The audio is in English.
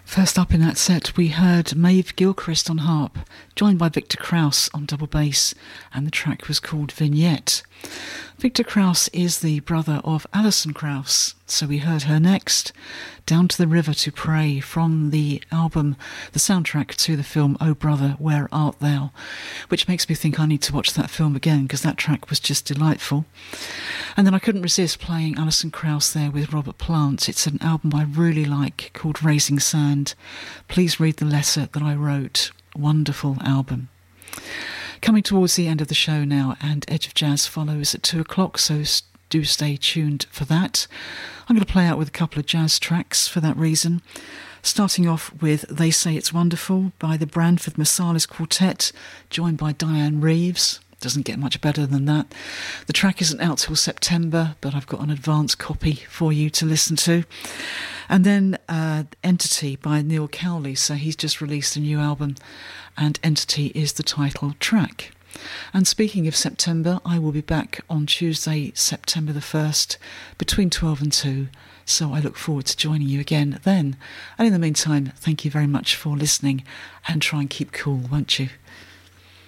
First up in that set, we heard Maeve Gilchrist on harp, joined by Victor Krauss on double bass, and the track was called Vignette. Victor Krauss is the brother of Alison Krauss, so we heard her next, Down to the River to Pray, from the album, the soundtrack to the film Oh Brother, Where Art Thou, which makes me think I need to watch that film again, because that track was just delightful. And then I couldn't resist playing Alison Krauss there with Robert Plant. It's an album I really like called Raising Sand. Please read the letter that I wrote. Wonderful album. Coming towards the end of the show now, and Edge of Jazz follows at 2 o'clock, so do stay tuned for that. I'm going to play out with a couple of jazz tracks for that reason. Starting off with They Say It's Wonderful by the Branford Marsalis Quartet, joined by Diane Reeves. Doesn't get much better than that. The track isn't out till September, but I've got an advance copy for you to listen to. And then Entity by Neil Cowley. So he's just released a new album, and Entity is the title track. And speaking of September, I will be back on Tuesday, September the 1st, between 12 and 2. So I look forward to joining you again then. And in the meantime, thank you very much for listening, and try and keep cool, won't you?